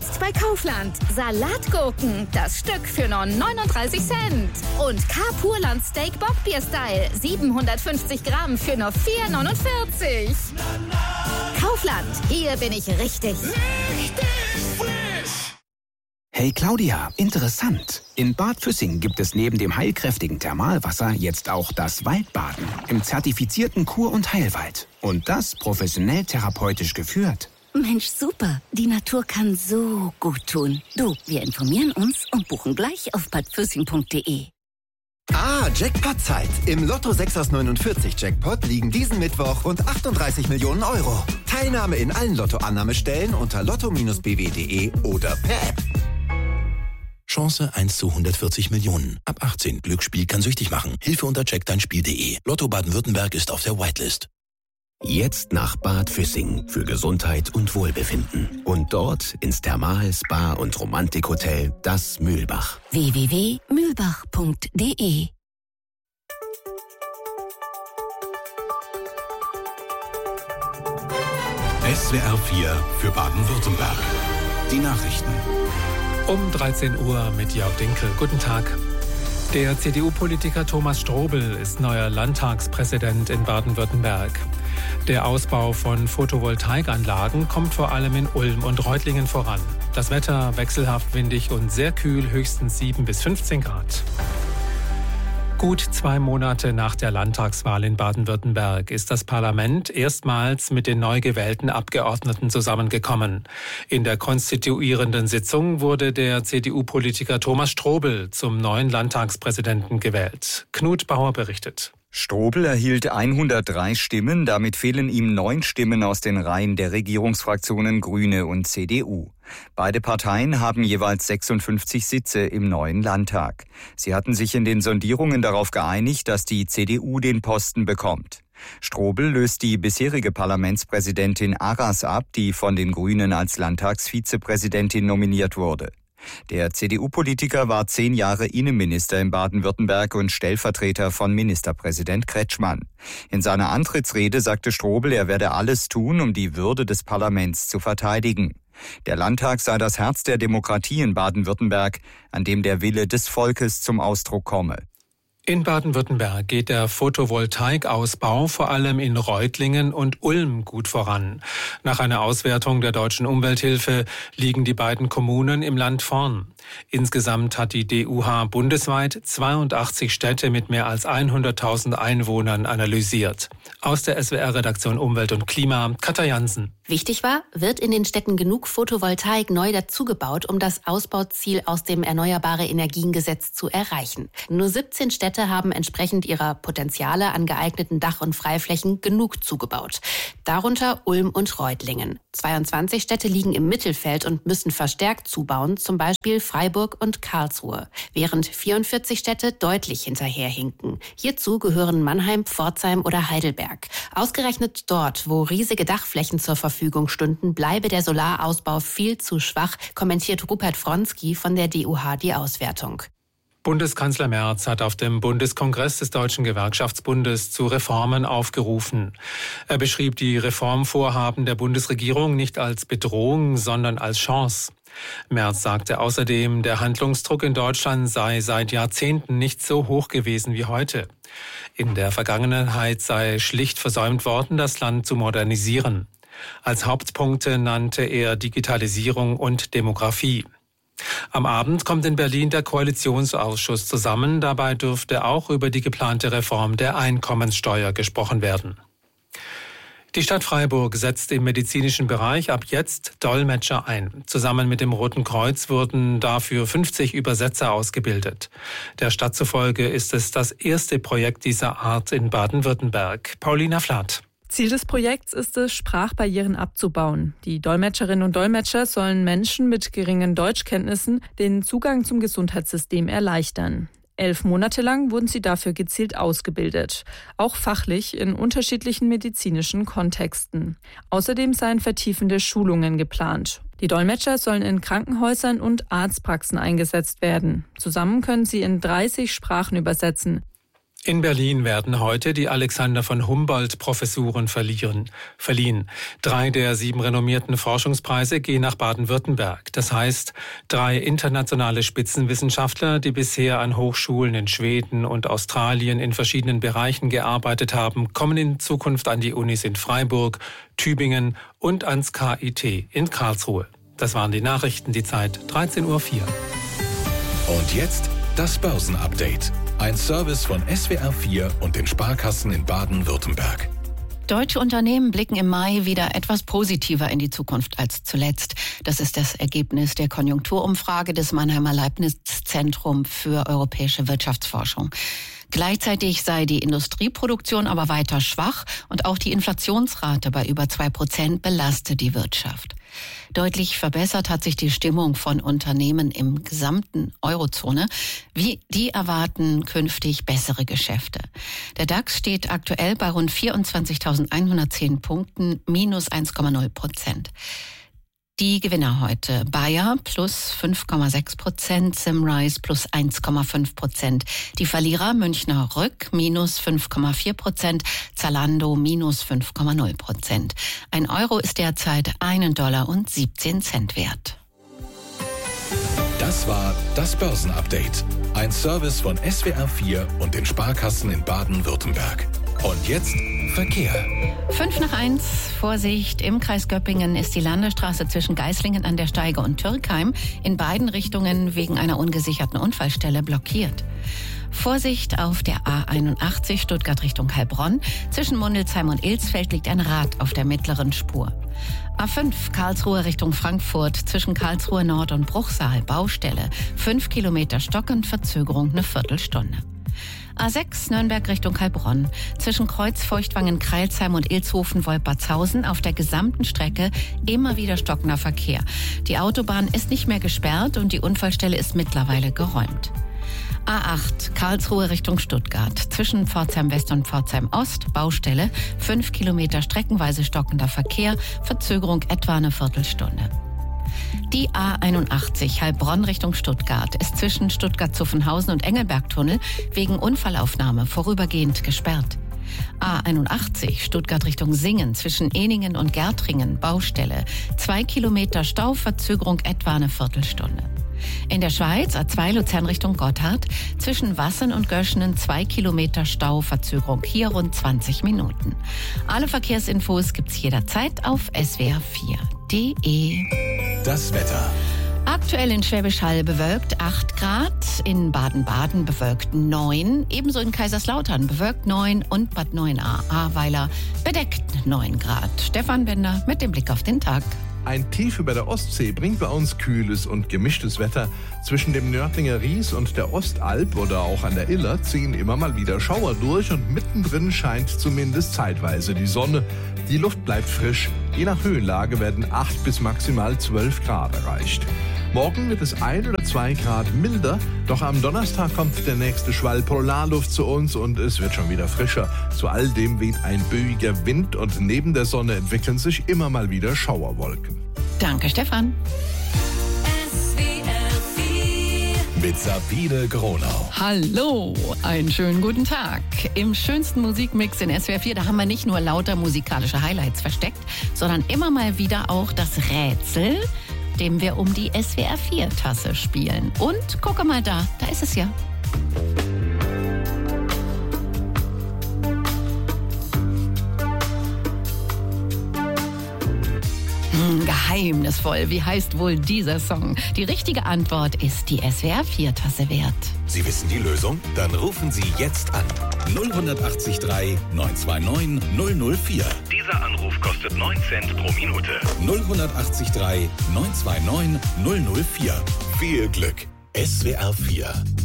Jetzt bei Kaufland. Salatgurken, das Stück für nur 39 Cent. Und K-Purland Steak Bockbier-Style, 750 Gramm für nur 4,49. Kaufland, hier bin ich richtig. Hey Claudia, interessant. In Bad Füssing gibt es neben dem heilkräftigen Thermalwasser jetzt auch das Waldbaden im zertifizierten Kur- und Heilwald. Und das professionell therapeutisch geführt. Mensch, super. Die Natur kann so gut tun. Du, wir informieren uns und buchen gleich auf badfüssing.de. Jackpot-Zeit. Im Lotto 6 aus 49 Jackpot liegen diesen Mittwoch rund 38 Millionen Euro. Teilnahme in allen Lotto-Annahmestellen unter lotto-bw.de oder per App. Chance 1 zu 140 Millionen. Ab 18. Glücksspiel kann süchtig machen. Hilfe unter checkdeinspiel.de. Lotto Baden-Württemberg ist auf der Whitelist. Jetzt nach Bad Füssing für Gesundheit und Wohlbefinden. Und dort ins Thermal-, Spa- und Romantikhotel Das Mühlbach. www.mühlbach.de. SWR 4 für Baden-Württemberg. Die Nachrichten. Um 13 Uhr mit Jörg Dinkel. Guten Tag. Der CDU-Politiker Thomas Strobel ist neuer Landtagspräsident in Baden-Württemberg. Der Ausbau von Photovoltaikanlagen kommt vor allem in Ulm und Reutlingen voran. Das Wetter wechselhaft windig und sehr kühl, höchstens 7 bis 15 Grad. Gut 2 Monate nach der Landtagswahl in Baden-Württemberg ist das Parlament erstmals mit den neu gewählten Abgeordneten zusammengekommen. In der konstituierenden Sitzung wurde der CDU-Politiker Thomas Strobel zum neuen Landtagspräsidenten gewählt. Knut Bauer berichtet. Strobel erhielt 103 Stimmen, damit fehlen ihm 9 Stimmen aus den Reihen der Regierungsfraktionen Grüne und CDU. Beide Parteien haben jeweils 56 Sitze im neuen Landtag. Sie hatten sich in den Sondierungen darauf geeinigt, dass die CDU den Posten bekommt. Strobel löst die bisherige Parlamentspräsidentin Arras ab, die von den Grünen als Landtagsvizepräsidentin nominiert wurde. Der CDU-Politiker war 10 Jahre Innenminister in Baden-Württemberg und Stellvertreter von Ministerpräsident Kretschmann. In seiner Antrittsrede sagte Strobel, er werde alles tun, um die Würde des Parlaments zu verteidigen. Der Landtag sei das Herz der Demokratie in Baden-Württemberg, an dem der Wille des Volkes zum Ausdruck komme. In Baden-Württemberg geht der Photovoltaikausbau vor allem in Reutlingen und Ulm gut voran. Nach einer Auswertung der Deutschen Umwelthilfe liegen die beiden Kommunen im Land vorn. Insgesamt hat die DUH bundesweit 82 Städte mit mehr als 100.000 Einwohnern analysiert. Aus der SWR-Redaktion Umwelt und Klima, Katja Jansen. Wichtig war, wird in den Städten genug Photovoltaik neu dazugebaut, um das Ausbauziel aus dem Erneuerbare-Energien-Gesetz zu erreichen. Nur 17 Städte haben entsprechend ihrer Potenziale an geeigneten Dach- und Freiflächen genug zugebaut. Darunter Ulm und Reutlingen. 22 Städte liegen im Mittelfeld und müssen verstärkt zubauen, zum Beispiel Freiburg und Karlsruhe, während 44 Städte deutlich hinterherhinken. Hierzu gehören Mannheim, Pforzheim oder Heidelberg. Ausgerechnet dort, wo riesige Dachflächen zur Verfügung stünden, bleibe der Solarausbau viel zu schwach, kommentiert Rupert Wronski von der DUH die Auswertung. Bundeskanzler Merz hat auf dem Bundeskongress des Deutschen Gewerkschaftsbundes zu Reformen aufgerufen. Er beschrieb die Reformvorhaben der Bundesregierung nicht als Bedrohung, sondern als Chance. Merz sagte außerdem, der Handlungsdruck in Deutschland sei seit Jahrzehnten nicht so hoch gewesen wie heute. In der Vergangenheit sei schlicht versäumt worden, das Land zu modernisieren. Als Hauptpunkte nannte er Digitalisierung und Demografie. Am Abend kommt in Berlin der Koalitionsausschuss zusammen. Dabei dürfte auch über die geplante Reform der Einkommenssteuer gesprochen werden. Die Stadt Freiburg setzt im medizinischen Bereich ab jetzt Dolmetscher ein. Zusammen mit dem Roten Kreuz wurden dafür 50 Übersetzer ausgebildet. Der Stadt zufolge ist es das erste Projekt dieser Art in Baden-Württemberg. Paulina Flath. Ziel des Projekts ist es, Sprachbarrieren abzubauen. Die Dolmetscherinnen und Dolmetscher sollen Menschen mit geringen Deutschkenntnissen den Zugang zum Gesundheitssystem erleichtern. 11 Monate lang wurden sie dafür gezielt ausgebildet, auch fachlich in unterschiedlichen medizinischen Kontexten. Außerdem seien vertiefende Schulungen geplant. Die Dolmetscher sollen in Krankenhäusern und Arztpraxen eingesetzt werden. Zusammen können sie in 30 Sprachen übersetzen. In Berlin werden heute die Alexander von Humboldt-Professuren verliehen. 3 der 7 renommierten Forschungspreise gehen nach Baden-Württemberg. Das heißt, 3 internationale Spitzenwissenschaftler, die bisher an Hochschulen in Schweden und Australien in verschiedenen Bereichen gearbeitet haben, kommen in Zukunft an die Unis in Freiburg, Tübingen und ans KIT in Karlsruhe. Das waren die Nachrichten, die Zeit 13:04 Uhr. Und jetzt das Börsenupdate. Ein Service von SWR4 und den Sparkassen in Baden-Württemberg. Deutsche Unternehmen blicken im Mai wieder etwas positiver in die Zukunft als zuletzt. Das ist das Ergebnis der Konjunkturumfrage des Mannheimer Leibniz-Zentrum für europäische Wirtschaftsforschung. Gleichzeitig sei die Industrieproduktion aber weiter schwach und auch die Inflationsrate bei über 2% belastet die Wirtschaft. Deutlich verbessert hat sich die Stimmung von Unternehmen im gesamten Eurozone. Die erwarten künftig bessere Geschäfte. Der DAX steht aktuell bei rund 24.110 Punkten, minus 1,0%. Die Gewinner heute: Bayer plus 5,6%, Symrise plus 1,5%. Die Verlierer Münchner Rück minus 5,4%, Zalando minus 5,0%. Ein Euro ist derzeit $1,17 wert. Das war das Börsenupdate. Ein Service von SWR4 und den Sparkassen in Baden-Württemberg. Und jetzt Verkehr. 5:05, Vorsicht, im Kreis Göppingen ist die Landesstraße zwischen Geislingen an der Steige und Türkheim in beiden Richtungen wegen einer ungesicherten Unfallstelle blockiert. Vorsicht auf der A81 Stuttgart Richtung Heilbronn. Zwischen Mundelsheim und Ilsfeld liegt ein Rad auf der mittleren Spur. A5 Karlsruhe Richtung Frankfurt. Zwischen Karlsruhe Nord und Bruchsal Baustelle. 5 Kilometer stockend, Verzögerung eine Viertelstunde. A6 Nürnberg Richtung Heilbronn. Zwischen Kreuzfeuchtwangen, Kreilsheim und Ilshofen-Wolpertshausen auf der gesamten Strecke immer wieder stockender Verkehr. Die Autobahn ist nicht mehr gesperrt und die Unfallstelle ist mittlerweile geräumt. A8 Karlsruhe Richtung Stuttgart. Zwischen Pforzheim West und Pforzheim Ost Baustelle. 5 Kilometer streckenweise stockender Verkehr. Verzögerung etwa eine Viertelstunde. Die A81 Heilbronn Richtung Stuttgart ist zwischen Stuttgart-Zuffenhausen und Engelbergtunnel wegen Unfallaufnahme vorübergehend gesperrt. A81 Stuttgart Richtung Singen zwischen Eningen und Gärtringen Baustelle. 2 Kilometer Stau, Verzögerung etwa eine Viertelstunde. In der Schweiz A2 Luzern Richtung Gotthard zwischen Wassen und Göschenen 2 Kilometer Stau, Verzögerung hier rund 20 Minuten. Alle Verkehrsinfos gibt's jederzeit auf swr4.de. Das Wetter. Aktuell in Schwäbisch Hall bewölkt 8 Grad, in Baden-Baden bewölkt 9, ebenso in Kaiserslautern bewölkt 9 und Bad 9a Ahrweiler bedeckt 9 Grad. Stefan Bender mit dem Blick auf den Tag. Ein Tief über der Ostsee bringt bei uns kühles und gemischtes Wetter. Zwischen dem Nördlinger Ries und der Ostalb oder auch an der Iller ziehen immer mal wieder Schauer durch und mittendrin scheint zumindest zeitweise die Sonne. Die Luft bleibt frisch. Je nach Höhenlage werden 8 bis maximal 12 Grad erreicht. Morgen wird es 1 oder 2 Grad milder, doch am Donnerstag kommt der nächste Schwall Polarluft zu uns und es wird schon wieder frischer. Zu all dem weht ein böiger Wind und neben der Sonne entwickeln sich immer mal wieder Schauerwolken. Danke, Stefan. Mit Sabine Gronau. Hallo, einen schönen guten Tag. Im schönsten Musikmix in SWR4, da haben wir nicht nur lauter musikalische Highlights versteckt, sondern immer mal wieder auch das Rätsel, dem wir um die SWR4-Tasse spielen. Und gucke mal da ist es ja. Geheimnisvoll, wie heißt wohl dieser Song? Die richtige Antwort ist die SWR4-Tasse wert. Sie wissen die Lösung? Dann rufen Sie jetzt an. 0183 929 004. Dieser Anruf kostet 9 Cent pro Minute. 0183 929 004. Viel Glück. SWR4